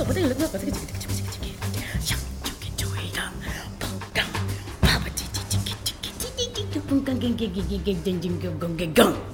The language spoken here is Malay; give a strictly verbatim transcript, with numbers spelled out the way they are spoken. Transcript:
个不对了，那个这个这个这个这个这个，想就给注意的，碰刚，啪啪叽叽叽叽叽叽叽叽，碰刚刚叽叽叽叽叽叽叽，碰刚刚。